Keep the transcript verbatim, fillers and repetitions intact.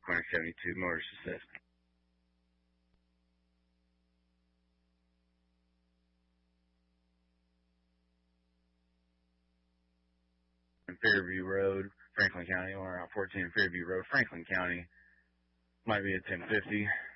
twenty seventy-two motorist assist. Fairview Road, Franklin County, or Route fourteen Fairview Road, Franklin County. Might be a ten fifty.